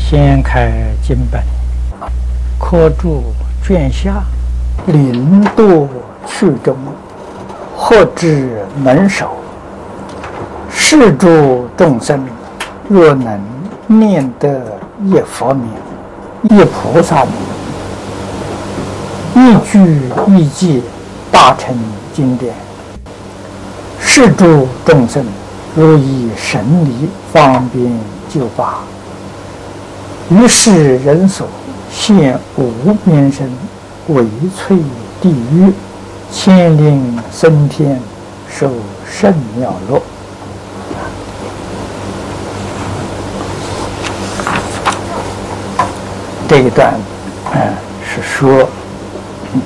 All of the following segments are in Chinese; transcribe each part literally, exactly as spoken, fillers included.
掀开经本，刻注卷下，零度去中，或知能守。是诸众生，若能念得一佛名，一菩萨名，一句一记，大成经典。是诸众生，如以神力方便救拔。于是人所现无边身，唯摧地狱，千灵升天，受甚妙乐。这一段，嗯，是说，嗯，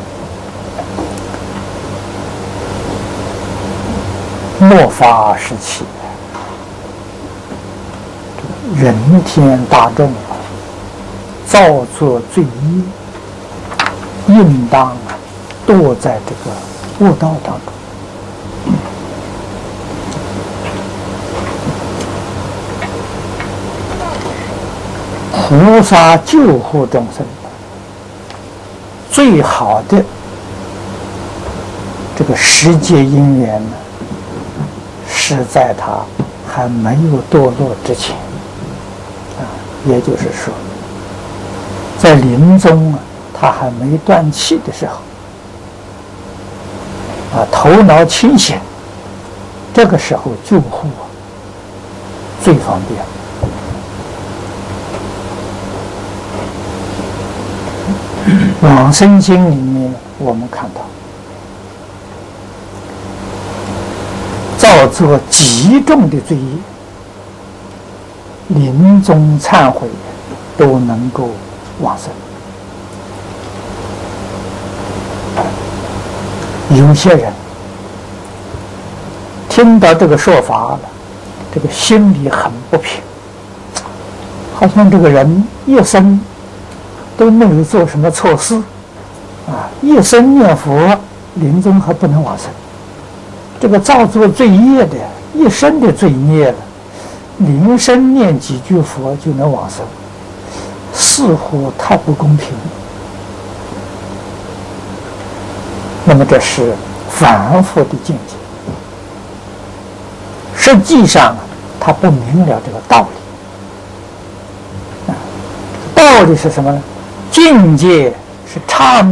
末法时期，人天大众造作罪业，应当堕在这个恶道当中。菩萨救护众生，最好的这个世界因缘呢，是在他还没有堕落之前啊，也就是说，在临终啊，他还没断气的时候啊，头脑清醒，这个时候救护啊，最方便。往生经里面我们看到，造作极重的罪业，临终忏悔都能够往生。有些人听到这个说法了，这个心里很不平，好像这个人一生都没有做什么错事啊，一生念佛，临终还不能往生。这个造作罪业的，一生的罪孽了，临生念几句佛就能往生，似乎太不公平。那么这是凡夫的境界，实际上他不明了这个道理。道理是什么呢？境界是刹那